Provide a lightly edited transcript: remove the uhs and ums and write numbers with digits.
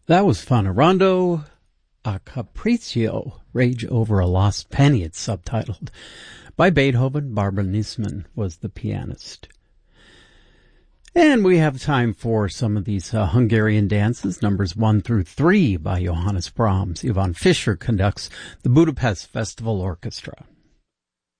That was fun. A rondo a capriccio, Rage Over a Lost Penny, it's subtitled. By Beethoven. Barbara Niesman was the pianist. And we have time for some of these Hungarian dances, numbers 1 through 3 by Johannes Brahms. Ivan Fischer conducts the Budapest Festival Orchestra.